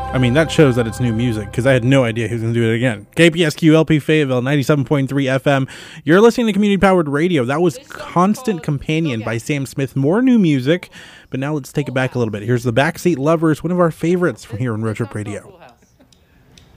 I mean, that shows that it's new music, because I had no idea he was going to do it again. KPSQ LP Fayetteville, 97.3 FM. You're listening to community-powered radio. That was Constant Companion by Sam Smith. More new music, but now let's take it back a little bit. Here's the Backseat Lovers, one of our favorites from here on Road Trip Radio.